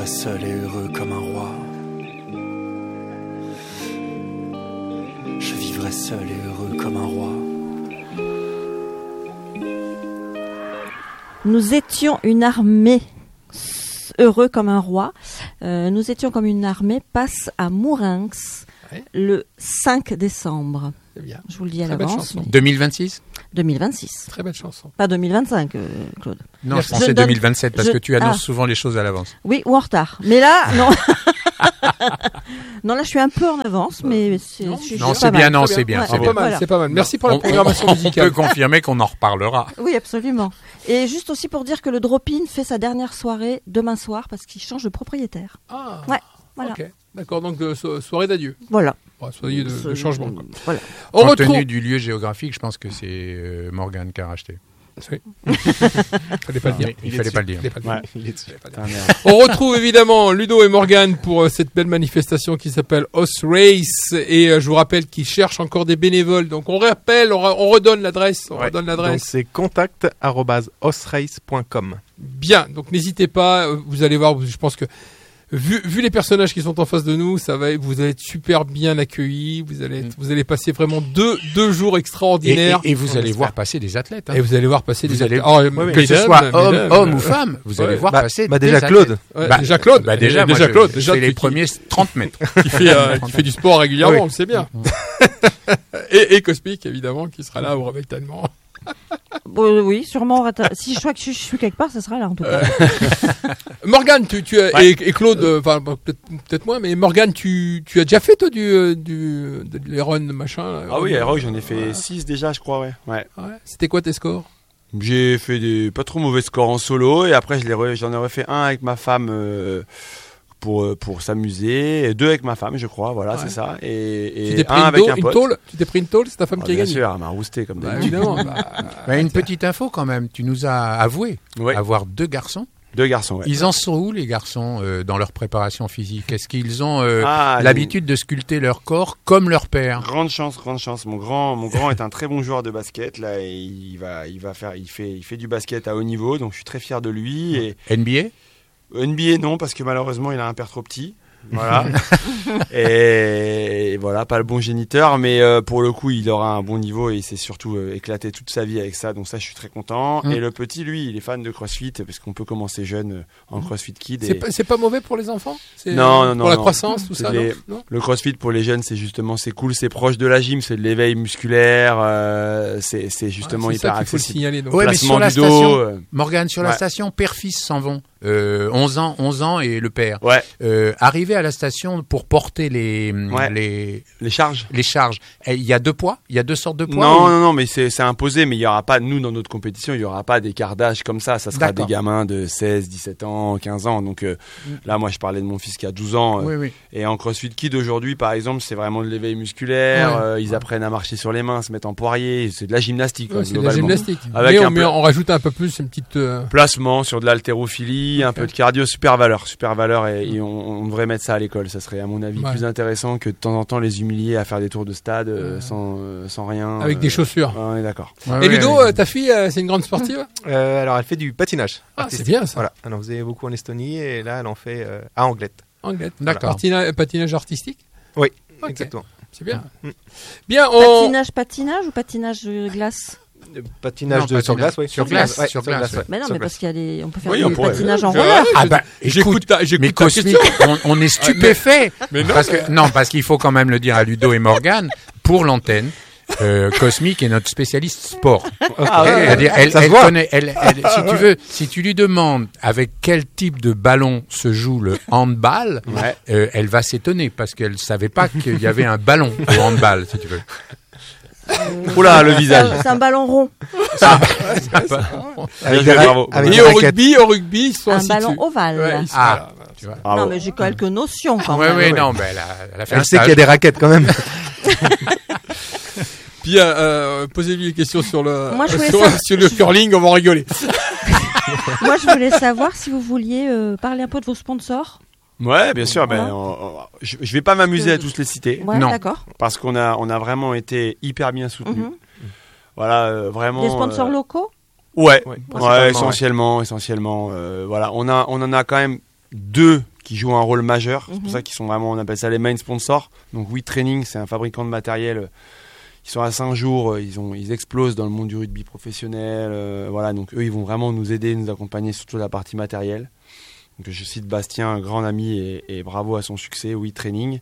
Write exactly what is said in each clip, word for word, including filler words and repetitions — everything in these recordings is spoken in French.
vivrai seul et heureux comme un roi. Je vivrai seul et heureux comme un roi. Nous étions une armée, heureux comme un roi. Euh, nous étions comme une armée, passe à Mourinx, ouais. Le cinq décembre. C'est bien. Je vous le dis à Très l'avance. Mais... deux mille vingt-six deux mille vingt-six. Très belle chanson. Pas deux mille vingt-cinq, euh, Claude. Non, je pensais je deux mille vingt-sept donne... parce je... que tu annonces ah. souvent les choses à l'avance. Oui, ou en retard. Mais là, non. Non, là, je suis un peu en avance, mais c'est, non, je, non, c'est bien, non, c'est bien, ouais, c'est bien. bien. Pas mal, c'est pas mal. Merci pour la programmation musicale. On peut confirmer qu'on en reparlera. Oui, absolument. Et juste aussi pour dire que le Drop-In fait sa dernière soirée demain soir parce qu'il change de propriétaire. Ah. Ouais, voilà. Ok, d'accord. Donc euh, so- soirée d'adieu. Voilà. Ouais, soirée de, de changement. Quoi. Voilà. On Compte retrouve... tenu du lieu géographique, je pense que c'est euh, Morgane qui a racheté. Oui. fallait pas le dire. Il, il fallait pas le dire. Ouais, il pas le dire. On retrouve évidemment Ludo et Morgane pour euh, cette belle manifestation qui s'appelle Hoss Race et euh, je vous rappelle qu'ils cherchent encore des bénévoles. Donc on rappelle, on, re- on redonne l'adresse, on ouais. redonne l'adresse. Donc c'est contact arobase hoss race point com. Bien. Donc n'hésitez pas. Vous allez voir. Je pense que Vu, vu les personnages qui sont en face de nous, ça va, vous allez être super bien accueillis. Vous allez, être, vous allez passer vraiment deux, deux jours extraordinaires. Et, et, et vous allez voir passer des athlètes. Hein. Et vous allez voir passer vous des allez, athlètes. Oh, ouais, que ce soit homme, mesdames, homme ou femme, vous allez ouais. voir bah, passer bah, des déjà athlètes. Claude. Ouais, bah, déjà Claude. Bah, déjà, déjà moi, Claude. Je, déjà je fais les qui, premiers trente mètres. Qui fait, euh, qui fait du sport régulièrement, oui. On le sait bien. et, et Cosmic, évidemment, qui sera là au ravitaillement. Bon, oui, sûrement. Si je vois que je suis quelque part, ça sera là en tout cas. Morgane, tu, tu as, ouais. et, et Claude, enfin euh, peut-être, peut-être moins, mais Morgane, tu, tu as déjà fait toi du, du de l'Aeron machin. Là, ah oui, Aeron, j'en ai fait six ouais. déjà, je crois, ouais. ouais. ouais. C'était quoi tes scores? J'ai fait des pas trop mauvais scores en solo et après je l'ai re, j'en ai refait un avec ma femme. Euh, Pour, pour s'amuser, deux avec ma femme, je crois, voilà, ouais. c'est ça. Et, et tu t'es pris un une avec do, un une pote. Tôle, tu t'es pris une tôle, c'est ta femme oh, qui a gagné. Bien sûr, elle m'a rousté comme bah, d'habitude. Évidemment. bah, bah, une petite info quand même, tu nous as avoué ouais. avoir deux garçons. Deux garçons, ouais. Ils en sont où les garçons euh, dans leur préparation physique? Est-ce qu'ils ont euh, ah, l'habitude les... de sculpter leur corps comme leur père? Grande chance, grande chance. Mon grand, mon grand est un très bon joueur de basket. Là, et il va, il va faire, il fait, il fait du basket à haut niveau, donc je suis très fier de lui. Et... N B A? N B A non, parce que malheureusement il a un père trop petit. Voilà. et, et voilà, pas le bon géniteur, mais euh, pour le coup, il aura un bon niveau et il s'est surtout euh, éclaté toute sa vie avec ça. Donc ça, je suis très content. Mmh. Et le petit, lui, il est fan de CrossFit parce qu'on peut commencer jeune euh, en CrossFit Kid. C'est, et... pas, c'est pas mauvais pour les enfants? C'est, non, non, pour non. Pour la non. croissance, tout ça, les... non, non Le CrossFit pour les jeunes, c'est justement, c'est cool, c'est proche de la gym, c'est de l'éveil musculaire, euh, c'est, c'est justement ouais, c'est hyper ça qu'il faut accessible. Signaler, donc. Ouais, mais sur la du station, dos, euh... Morgane, sur ouais. la station, père-fils s'en vont. Euh, onze ans, onze ans et le père. Ouais. Euh, arrivé à la station pour porter les ouais. les les charges. Les charges. Il y a deux poids. Il y a deux sortes de poids. Non, ou... non, non, mais c'est c'est imposé. Mais il y aura pas nous dans notre compétition, il y aura pas d'écart d'âge comme ça. Ça sera D'accord. des gamins de seize, dix-sept ans, quinze ans. Donc euh, mm. là, moi, je parlais de mon fils qui a douze ans. Euh, oui, oui. Et en CrossFit Kid aujourd'hui, par exemple, c'est vraiment de l'éveil musculaire. Ouais. Euh, ils ouais. apprennent à marcher sur les mains, se mettre en poirier. C'est de la gymnastique. Ouais, hein, c'est de la gymnastique. Avec mais un on, pla- on rajoute un peu plus une petite euh... placement sur de l'haltérophilie, okay. un peu de cardio. Super valeur, super valeur et, et on, on devrait mettre ça à l'école. Ça serait à mon avis ouais. plus intéressant que de temps en temps les humilier à faire des tours de stade euh, sans, euh, sans rien. Avec euh, des chaussures. Ouais, on est d'accord. Ouais, et Ludo, ouais, euh, ta fille, euh, c'est une grande sportive euh, Alors elle fait du patinage. Ah, artistique. C'est bien ça. Voilà, elle en faisait beaucoup en Estonie et là elle en fait euh, à Anglette. Anglette, d'accord. Voilà. Patina- patinage artistique. Oui, okay. exactement. C'est bien. Mmh. Bien, on... Patinage, patinage ou patinage de glace? Patinage non, de, sur glace, oui. Sur glace, ouais, sur sur glace. glace ouais. Mais non, sur mais glace. parce qu'il y a des, on peut faire oui, du on pourrait... patinage en je... roller. Ah bah, j'écoute ta, j'écoute mais ta Cosmic, on, on est stupéfait. mais non, parce que, non, parce qu'il faut quand même le dire à Ludo et Morgane, pour l'antenne, euh, Cosmic est notre spécialiste sport. Ah ouais, C'est-à-dire, elle, ça elle se connaît, elle, elle, si tu veux, si tu lui demandes avec quel type de ballon se joue le handball, ouais. euh, elle va s'étonner parce qu'elle savait pas qu'il y avait un ballon au handball, si tu veux. Euh, Oula, le visage. C'est un ballon rond. Ah, avec des ra- bravo. Et au rugby, au rugby, ils sont Un ainsi ballon dessus. ovale. Ouais, ils sont Ah, là, voilà. tu vois. Bravo. Non, mais j'ai quelques notions quand Ouais, même. ouais, non, mais elle a, elle a fait un Elle sait stage. qu'il y a des raquettes quand même. Puis, euh, euh, posez-lui des questions sur le, Moi, je voulais sur, savoir- sur le curling, on va en rigoler. Moi, je voulais savoir si vous vouliez euh, parler un peu de vos sponsors. Ouais, bien sûr. Ben, Voilà. on- on- je, je vais pas m'amuser à tous les citer Ouais, Non. d'accord. parce qu'on a, on a vraiment été hyper bien soutenus. Mhm. Voilà, euh, vraiment. Des sponsors euh, locaux? Ouais, Ouais, ouais, principalement, essentiellement, essentiellement. Euh, voilà, on a, on en a quand même deux qui jouent un rôle majeur. C'est Mhm. pour ça qu'ils sont vraiment, on appelle ça les main sponsors. Donc We Training, c'est un fabricant de matériel. Ils sont à Saint-Jour, ils, ont, ils explosent dans le monde du rugby professionnel. Euh, voilà, donc eux, ils vont vraiment nous aider, nous accompagner sur toute la partie matérielle. Donc je cite Bastien, un grand ami, et, et bravo à son succès, We Training.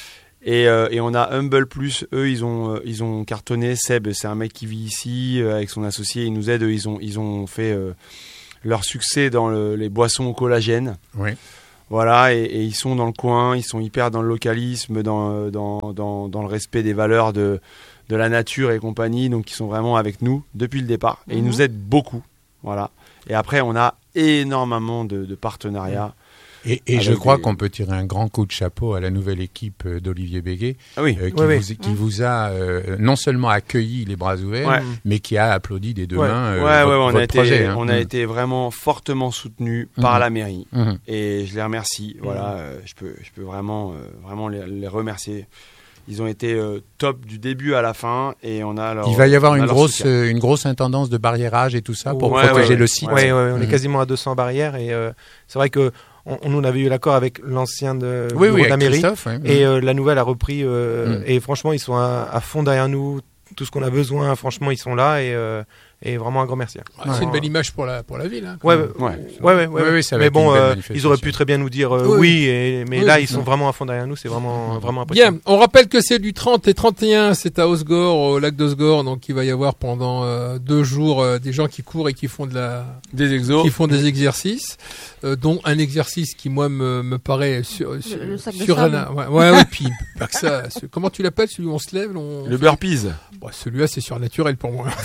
Et, euh, et on a Humble Plus, eux, ils ont, euh, ils ont cartonné. Seb, c'est un mec qui vit ici, euh, avec son associé, ils nous aident. Eux, ils ont, ils ont fait euh, leur succès dans le, les boissons au collagène. Oui. Voilà, et, et ils sont dans le coin, ils sont hyper dans le localisme, dans, dans, dans, dans le respect des valeurs de, de la nature et compagnie. Donc, ils sont vraiment avec nous depuis le départ. Et Mhm. ils nous aident beaucoup. Voilà. Et après, on a énormément de, de partenariats. Et, et je Avec crois des- qu'on peut tirer un grand coup de chapeau à la nouvelle équipe euh, d'Olivier Béguet, Ah oui. euh, qui, Oui, vous, qui vous a euh, non seulement accueilli les bras ouverts, Ouais. mais qui a applaudi des deux Ouais. mains euh, Ouais, ouais, votre, on, a votre été, projet. hein. on a Mm. été vraiment fortement soutenus par Mhm. la mairie. Mhm. Et je les remercie. Voilà, euh, je peux, je peux vraiment, euh, vraiment les, les remercier. Ils ont été euh, top du début à la fin, et on a leur, Il va y avoir on a une leur grosse, soutien. euh, une grosse intendance de barriérage et tout ça pour Ouais, protéger ouais, le ouais. site. Ouais, ouais, on est Mhm. quasiment à deux cents barrières et euh, c'est vrai que on, on- nous on avait eu l'accord avec l'ancien de, Oui, bureau oui, de la avec mairie Christophe. ouais. et euh, la nouvelle a repris euh, Mhm. et franchement ils sont à, à fond derrière nous, tout ce qu'on a besoin, franchement ils sont là et, euh, et vraiment un grand merci. Ah, c'est une belle image pour la, pour la ville. Hein, quand Ouais, même. ouais, Ouais. ouais, ouais, ouais, Oui, oui, ça va mais être bon, une belle euh, manifestation. ils auraient pu très bien nous dire euh, Oui. oui, et, mais Oui, là oui. ils sont vraiment à fond derrière nous, c'est vraiment, vraiment Bien, impressionnant. on rappelle que c'est du trente et trente et un, c'est à Osgore, au lac d'Osgore, donc il va y avoir pendant euh, deux jours euh, des gens qui courent et qui font de la, Des exos. qui font des exercices, euh, dont un exercice qui moi me, me paraît sur, sur, le sac de sur sable. un- ouais, ouais, ouais, puis pas que ça. ce- comment tu l'appelles celui où on se lève, on, Le burpees. Bon, celui-là c'est surnaturel pour moi.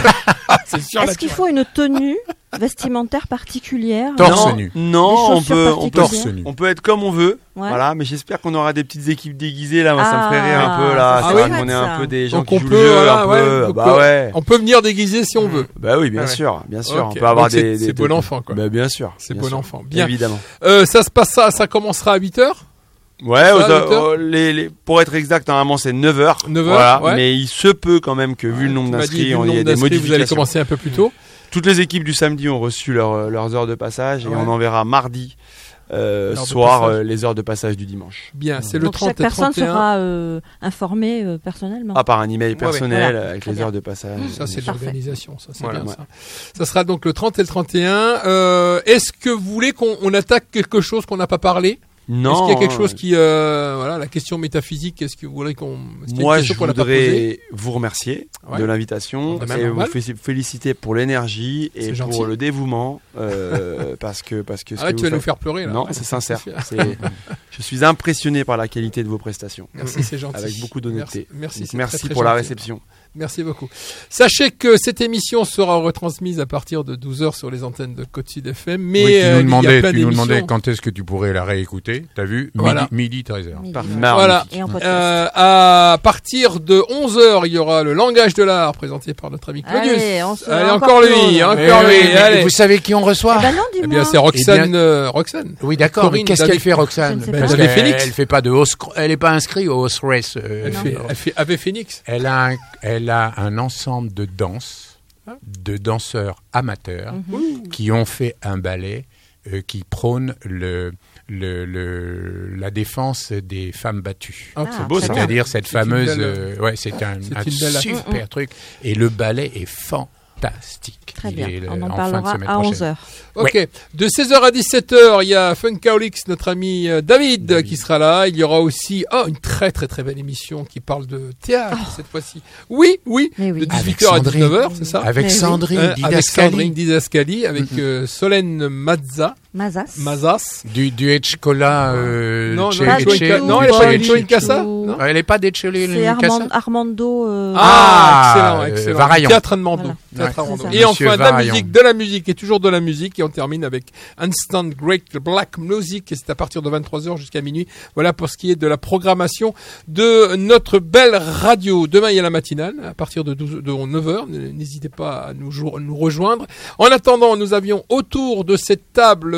c'est Est-ce qu'il faut une tenue vestimentaire particulière? Torse non, nu. Non, Des on chaussures peut, on peut, Torse nu. on peut être comme on veut. Ouais. Voilà, mais j'espère qu'on aura des petites équipes déguisées là. Moi, ça me ferait rire un Ah, peu là. ça C'est serait vrai chouette, qu'on est ça. un peu des gens Donc qui on jouent peut, le jeu voilà, un ouais, peu. donc, Bah euh, ouais. On peut venir déguisé si on veut. Bah oui, bien Ah ouais. sûr, bien sûr. Ok. On peut avoir Donc c'est- des, des. c'est des- bon enfant, quoi. Bah bien sûr. C'est bien bon sûr. enfant. Bien. Évidemment. Euh, ça se passe ça, ça commencera à huit heures. Ouais, Ça, aux- huit heures euh, les, les, pour être exact, normalement c'est neuf heures. neuf heures, Voilà, ouais. mais il se peut quand même que vu le nombre Tu m'as dit, d'inscrits, vu le on y nombre a des d'inscrits, vous allez modifications. commencer un peu plus tôt. Toutes les équipes du samedi ont reçu leur- leurs heures de passage, et Ouais. on enverra mardi euh, L'heure de soir passage. euh, les heures de passage du dimanche. Bien, c'est le Donc trente chaque et personne trente et un. sera euh, informée euh, personnellement. Ah, par un email ouais. personnel Voilà. avec Très les bien. heures de passage. Ça, c'est de Parfait. l'organisation, ça, c'est Voilà, bien ouais. ça. Ça sera donc le trente et le trente et un. Euh, est-ce que vous voulez qu'on on attaque quelque chose qu'on n'a pas parlé? Non. Est-ce qu'il y a quelque chose qui, euh, voilà, la question métaphysique, est-ce que vous voulez qu'on, est-ce qu'il y a une Moi, question je qu'on n'a pas posée? voudrais vous remercier Ouais. de l'invitation De et même, vous normal. fé- féliciter pour l'énergie et C'est pour gentil. le dévouement, euh, parce que parce que ce Arrête, que tu vas vous nous faites- faire pleurer, là. Non, Arrête. c'est sincère. C'est- je suis impressionné par la qualité de vos prestations. Merci, c'est gentil. Avec beaucoup d'honnêteté. Merci, merci, Donc, c'est merci très, très pour la gentil. réception. Merci beaucoup. Sachez que cette émission sera retransmise à partir de douze heures sur les antennes de Côte Sud F M, mais Oui, tu euh, nous il y demandais, a plein tu nous demandais d'émissions. quand est-ce que tu pourrais la réécouter. T'as vu? Voilà. Midi, midi treize heures. Midi, Parfait. voilà. Voilà. Et en podcast. Euh, à partir de onze heures, il y aura le langage de l'art présenté par notre ami Claudius. Allez, on se- Allez, encore encore lui, Claude. encore Eh lui, oui, mais allez. vous savez qui on reçoit? Eh ben non, Eh dis-moi. bien, c'est Roxane, Eh bien- euh, Roxane. Oui, d'accord. Mais Corinne qu'est-ce David- qu'elle fait, Roxane? Je ne sais Parce pas. qu'elle- David Phoenix. Elle fait pas de horse, elle est pas inscrite au horse race. euh, Elle Non. fait, elle fait Ave Phoenix. Elle a un, elle a un ensemble de danse, de danseurs amateurs Mhm. qui ont fait un ballet euh, qui prône le, le, le, la défense des femmes battues. Ah, Ah, c'est beau, très ça. bien. C'est-à-dire cette C'est une fameuse, belle- euh, ouais, c'est un, c'est un une belle super affaire. truc. Et le ballet est fantastique. Très Il bien. est, euh, On en fin de parlera semaine à prochaine. onze heures. Ok. De seize heures à dix-sept heures, il y a Funkaolix, notre ami euh, David, David. qui sera là. Il y aura aussi, oh, une très très très belle émission qui parle de théâtre cette fois-ci. Oui, oui. Mais oui. De dix-huit heures à Avec dix-neuf heures, Sandrine. c'est ça? Avec Mais oui. Sandrine Euh, avec Didascali, Sandrine Didascali, avec Mhm. euh, Solène Mazza, Mazas. Mazas. du, du Etchkola. Euh, Non, non, Che- pas Choin- du Che- tout. non, du elle est pas Che- une Choin Casa. Ou- Non. Elle est pas d'Etchkola. C'est Armand- Armando. euh, Ah, excellent, euh, excellent. Varaillon. Théâtre Armando. Voilà. Théâtre Ouais. Armando. C'est ça. Et Monsieur enfin, de la Varaillon. musique, de la musique, et toujours de la musique. Et on termine avec Instant Great Black Music. Et c'est à partir de vingt-trois heures jusqu'à minuit. Voilà pour ce qui est de la programmation de notre belle radio. Demain, il y a la matinale à partir de, douze, de neuf heures. N'hésitez pas à nous, jou- nous rejoindre. En attendant, nous avions autour de cette table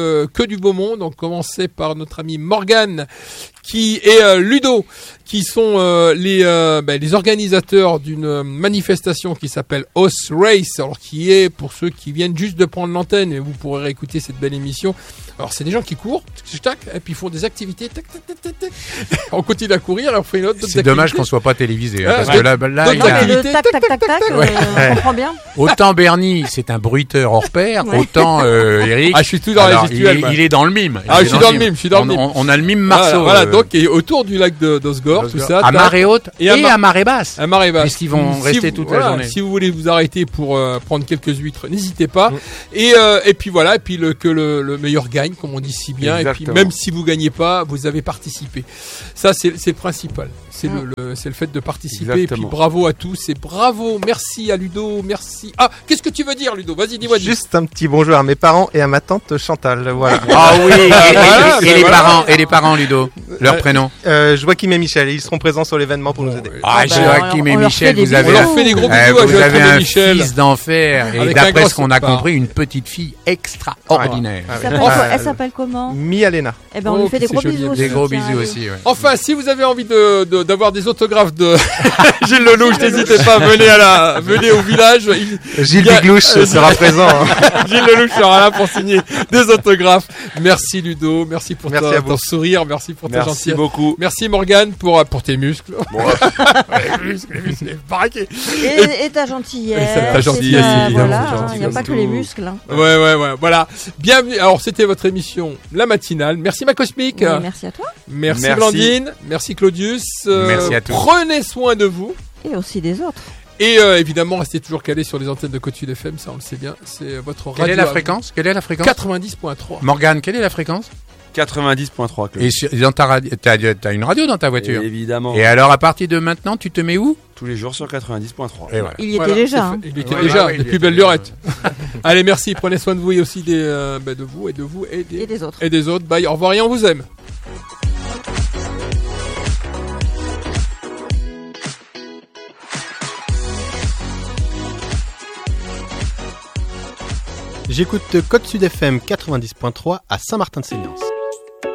euh, que du beau monde. On commençait par notre ami Morgane qui et euh, Ludo, qui sont euh, les euh, ben, les organisateurs d'une euh, manifestation qui s'appelle Horse Race, alors qui est, pour ceux qui viennent juste de prendre l'antenne, et vous pourrez réécouter cette belle émission. Alors c'est des gens qui courent, tac, et puis ils font des activités, tac, tac, tac, tac, tac. On continue à courir, et on fait une autre. C'est dommage qu'on soit pas télévisé, hein, Ah, parce ouais. que là, là, il y Non, a... mais le tac, tac, tac, tac, euh, Ouais. on comprend bien. Autant Bernie, c'est un bruiteur hors pair, Ouais. autant euh, Eric. Ah, je suis tout dans alors, la gestuelle. il, moi. il est dans le mime. Ah, Il je est suis dans le mime, je suis dans le on, mime. On, on a le mime Voilà, Marceau. voilà, euh, donc et autour du lac de d'Osgore, tout ça, à tac, marée haute et et, à à, ma- marée basse. à marée basse. Puisqu'ils vont Si rester vous- toute voilà, la journée. Si vous voulez vous arrêter pour euh, prendre quelques huîtres, n'hésitez pas. Mm. Et euh, et puis voilà, et puis le, que le, le meilleur gagne, comme on dit si bien. Et puis Exactement. même si vous gagnez pas, vous avez participé. Ça c'est c'est le principal. C'est Mm. le, le c'est le fait de participer. Et Exactement. puis bravo à tous et bravo, merci à Ludo, merci. Ah, qu'est-ce que tu veux dire, Ludo? Vas-y, dis-moi. dis. Juste un petit bonjour à mes parents et à ma tante Chantal. Voilà. Ah oui, et, et- Voilà, et ben les voilà. parents, et les parents, Ludo, leur Euh, prénom. Euh, Joachim et Michel, ils seront présents sur l'événement pour nous aider. Ah, Ah bah, Joachim on- et on leur Michel, fait des vous avez, On bisous. leur fait des gros bisous euh, à vous Joachim avez et un Michel. fils d'enfer et Avec un d'après gros ce qu'on a soupard. compris, une petite fille extraordinaire. Ah Elle ouais. s'appelle Ah, quoi- euh, elle s'appelle comment? Mi Alena. Eh ben, on Oh, lui fait des c'est gros joli, bisous des aussi. Des gros tiens, bisous allez. aussi. Ouais. Enfin, si vous avez envie de, de- d'avoir des autographes de Gilles Lelouch, n'hésitez pas, venez à la, venez au village. Il- Gilles Bien- Biglouche sera présent. hein. Gilles Lelouch sera là pour signer des autographes. Merci Ludo, merci pour Merci ta- à vous. ton sourire, merci pour ta Merci gentillesse. beaucoup. Merci Morgane pour, pour tes muscles. les muscles, les muscles, baraqués. Et, et ta gentillesse. Et ta et gentillesse, ta- évidemment, Voilà, c'est il gentil n'y a comme pas que tout. les muscles. hein. Ouais, ouais, ouais, voilà. Bienvenue. Alors, c'était votre émission, la matinale. Merci ma cosmique. Oui, merci à toi. Merci, Merci. Blandine. Merci Claudius. Euh, Merci à tous. Prenez soin de vous. Et aussi des autres. Et euh, évidemment, restez toujours calés sur les antennes de Côte-Sud F M, ça on le sait bien. C'est votre radio. Quelle est la à- fréquence Quelle est la fréquence quatre-vingt-dix virgule trois. Morgane, quelle est la fréquence quatre-vingt-dix virgule trois. Claude. Et sur- dans ta radio, t'as, t'as une radio dans ta voiture. Évidemment. Et alors, à partir de maintenant, tu te mets où Tous les jours sur quatre-vingt-dix virgule trois. Et voilà. Il y était Voilà, déjà. c'est hein. fait. Il était Ouais, déjà, ouais, ouais, il y depuis était belle déjà. lurette. Allez, merci. Prenez soin de vous et aussi des, euh, bah, de vous et de vous et des, Et des autres. et des autres. Bye. Au revoir et on vous aime. J'écoute Côte Sud F M quatre-vingt-dix point trois à Saint-Martin-de-Seignances.